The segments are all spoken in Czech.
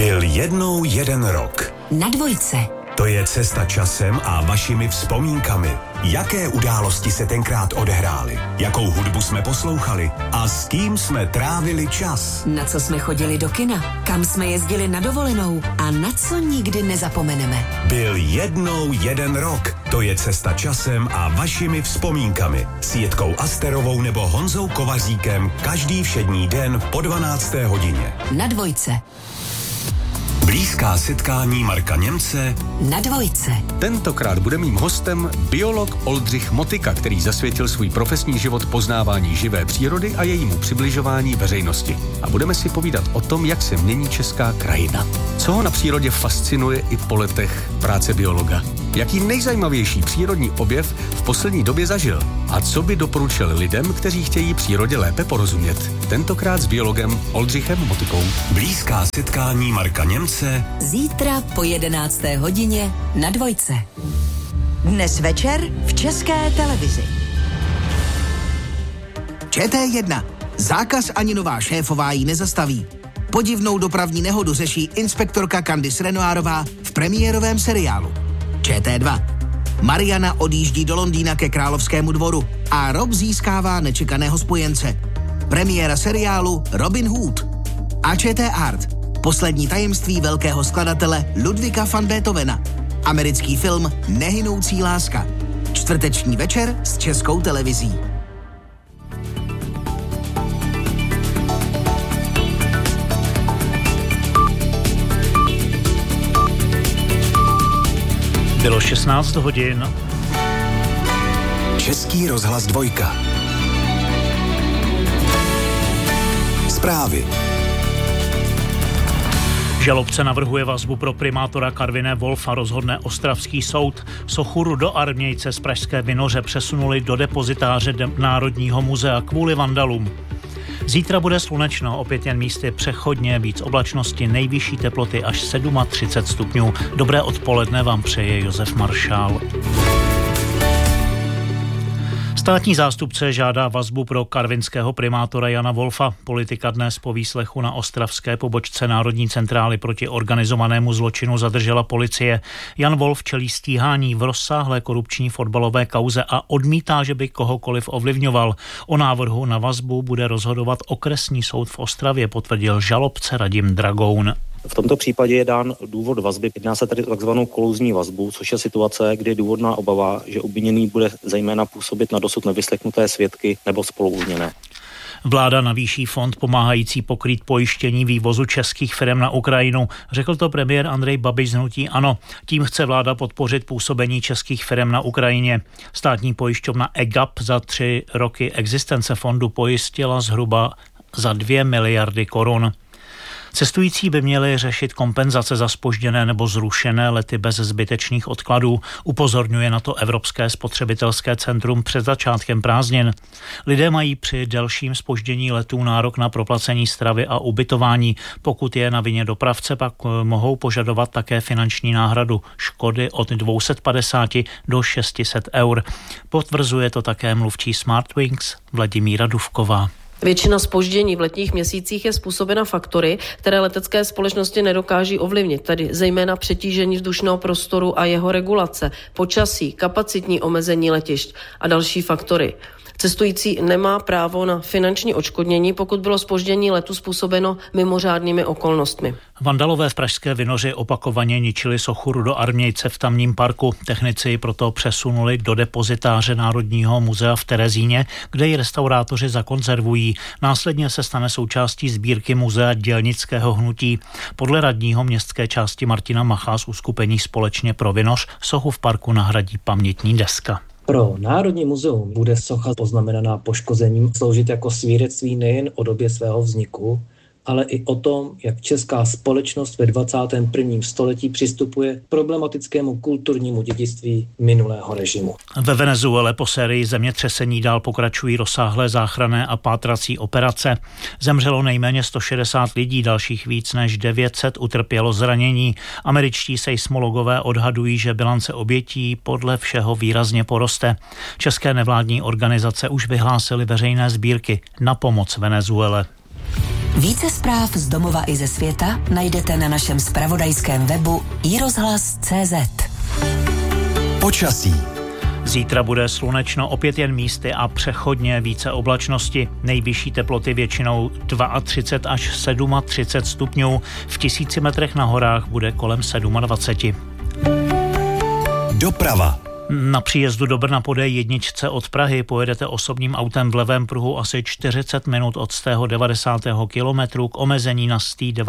Byl jednou jeden rok. Na Dvojce. To je cesta časem a vašimi vzpomínkami. Jaké události se tenkrát odehrály? Jakou hudbu jsme poslouchali? A s kým jsme trávili čas? Na co jsme chodili do kina? Kam jsme jezdili na dovolenou? A na co nikdy nezapomeneme? Byl jednou jeden rok. To je cesta časem a vašimi vzpomínkami. S Jitkou Asterovou nebo Honzou Kovaříkem každý všední den po 12. hodině. Na Dvojce. Blízká setkání Marka Němce Na Dvojce. Tentokrát bude mým hostem biolog Oldřich Motyka, který zasvětil svůj profesní život poznávání živé přírody a jejímu přibližování veřejnosti. A budeme si povídat o tom, jak se mění česká krajina. Co ho na přírodě fascinuje i po letech práce biologa. Jaký nejzajímavější přírodní objev v poslední době zažil. A co by doporučil lidem, kteří chtějí přírodě lépe porozumět. Tentokrát s biologem Oldřichem Motykou. Blízká setkání Marka Němce Zítra po 11. hodině na Dvojce. Dnes večer v České televizi. ČT1. Zákaz ani nová šéfová ji nezastaví. Podivnou dopravní nehodu řeší inspektorka Candice Renoirová v premiérovém seriálu. ČT2. Mariana odjíždí do Londýna ke královskému dvoru a Rob získává nečekaného spojence. Premiéra seriálu Robin Hood. A ČT Art. Poslední tajemství velkého skladatele Ludwiga van Beethovena. Americký film Nehynoucí láska. Čtvrteční večer s Českou televizí. Bylo 16 hodin. Český rozhlas 2. Zprávy. Žalobce navrhuje vazbu pro primátora Karviné Wolfa, rozhodne ostravský soud. Sochu Rudoarmějce z Pražské Vinoře přesunuli do depozitáře Národního muzea kvůli vandalům. Zítra bude slunečno, opět jen místy přechodně, víc oblačnosti, nejvyšší teploty až 37 stupňů. Dobré odpoledne vám přeje Josef Maršál. Státní zástupce žádá vazbu pro karvinského primátora Jana Wolfa. Politika dnes po výslechu na ostravské pobočce Národní centrály proti organizovanému zločinu zadržela policie. Jan Wolf čelí stíhání v rozsáhlé korupční fotbalové kauze a odmítá, že by kohokoliv ovlivňoval. O návrhu na vazbu bude rozhodovat okresní soud v Ostravě, potvrdil žalobce Radim Dragoun. V tomto případě je dán důvod vazby. Jedná se tedy o takzvanou koluzní vazbu, což je situace, kdy je důvodná obava, že obviněný bude zejména působit na dosud nevyslechnuté svědky nebo spoluobviněné. Vláda navýší fond pomáhající pokrýt pojištění vývozu českých firm na Ukrajinu. Řekl to premiér Andrej Babiš z hnutí ANO. Tím chce vláda podpořit působení českých firm na Ukrajině. Státní pojišťovna EGAP za 3 roky existence fondu pojistila zhruba za 2 miliardy korun. Cestující by měli řešit kompenzace za zpožděné nebo zrušené lety bez zbytečných odkladů. Upozorňuje na to Evropské spotřebitelské centrum před začátkem prázdnin. Lidé mají při delším zpoždění letů nárok na proplacení stravy a ubytování. Pokud je na vině dopravce, pak mohou požadovat také finanční náhradu škody od 250 do 600 eur. Potvrzuje to také mluvčí Smartwings Vladimíra Dufková. Většina zpoždění v letních měsících je způsobena faktory, které letecké společnosti nedokáží ovlivnit, tedy zejména přetížení vzdušného prostoru a jeho regulace, počasí, kapacitní omezení letišť a další faktory. Cestující nemá právo na finanční odškodnění, pokud bylo zpoždění letu způsobeno mimořádnými okolnostmi. Vandalové v Pražské Vinoři opakovaně ničili sochu Rudoarmějce v tamním parku. Technici ji proto přesunuli do depozitáře Národního muzea v Terezíně, kde ji restaurátoři zakonzervují. Následně se stane součástí sbírky muzea dělnického hnutí. Podle radního městské části Martina Macha z uskupení Společně pro Vinoř sochu v parku nahradí pamětní deska. Pro Národní muzeum bude socha poznamenaná poškozením sloužit jako svědectví nejen o době svého vzniku, ale i o tom, jak česká společnost ve 21. století přistupuje k problematickému kulturnímu dědictví minulého režimu. Ve Venezuele po sérii zemětřesení dál pokračují rozsáhlé záchranné a pátrací operace. Zemřelo nejméně 160 lidí, dalších víc než 900 utrpělo zranění. Američtí seismologové odhadují, že bilance obětí podle všeho výrazně poroste. České nevládní organizace už vyhlásily veřejné sbírky na pomoc Venezuele. Více zpráv z domova i ze světa najdete na našem zpravodajském webu iRozhlas.cz. Počasí. Zítra bude slunečno, opět jen místy a přechodně více oblačnosti. Nejvyšší teploty většinou 32 až 37 stupňů. V 1000 metrech na horách bude kolem 27. Doprava. Na příjezdu do Brna po D1 od Prahy pojedete osobním autem v levém pruhu asi 40 minut od 90. kilometru k omezení na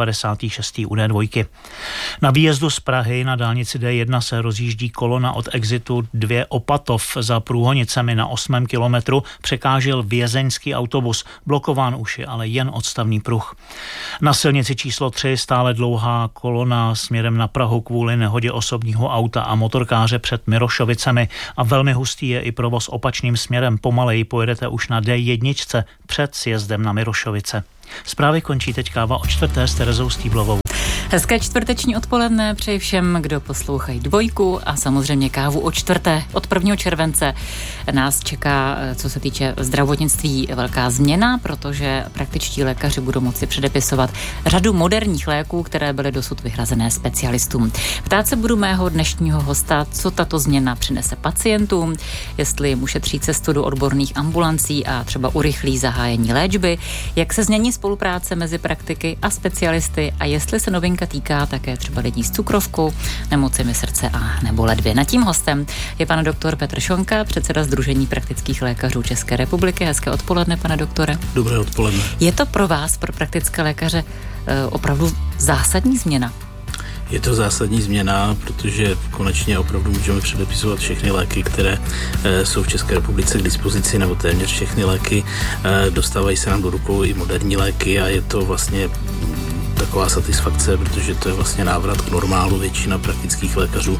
96. u D2. Na výjezdu z Prahy na dálnici D1 se rozjíždí kolona od exitu 2 Opatov. Za Průhonicemi na 8. kilometru překážel vězeňský autobus. Blokován už je ale jen odstavný pruh. Na silnici číslo 3 stále dlouhá kolona směrem na Prahu kvůli nehodě osobního auta a motorkáře před Mirošovicemi. A velmi hustý je i provoz opačným směrem. Pomaleji pojedete už na D1 před sjezdem na Mirošovice. Zprávy končí teď káva o 4. s Terezou Stýblovou. Hezké čtvrteční odpoledne přeji všem, kdo poslouchají Dvojku a samozřejmě kávu o 4. Od 1. července nás čeká, co se týče zdravotnictví, velká změna, protože praktičtí lékaři budou moci předepisovat řadu moderních léků, které byly dosud vyhrazené specialistům. Ptát se budu mého dnešního hosta, co tato změna přinese pacientům, jestli jim ušetří cestu do odborných ambulancí a třeba urychlí zahájení léčby, jak se změní spolupráce mezi praktiky a specialisty a jestli se novinka týká také třeba lidí s cukrovkou, nemocemi srdce a nebo ledvě. Na tím hostem je pan doktor Petr Šonka, předseda Sdružení praktických lékařů České republiky. Hezké odpoledne, pane doktore. Dobré odpoledne. Je to pro vás, pro praktické lékaře, opravdu zásadní změna? Je to zásadní změna, protože konečně opravdu můžeme předepisovat všechny léky, které jsou v České republice k dispozici, nebo téměř všechny léky. Dostávají se nám do rukou i moderní léky a je to vlastně taková satisfakce, protože to je vlastně návrat k normálu. Většina praktických lékařů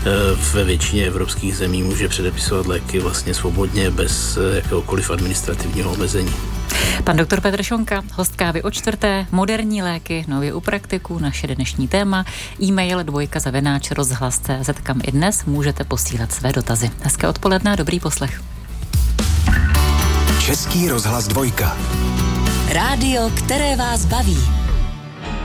ve většině evropských zemí může předepisovat léky vlastně svobodně, bez jakéhokoliv administrativního omezení. Pan doktor Petr Šonka, host kávy o 4. Moderní léky, nově u praktiků, naše dnešní téma, e-mail dvojka@rozhlas.cz, kam i dnes můžete posílat své dotazy. Hezké odpoledne a dobrý poslech. Český rozhlas 2. Rádio, které vás baví.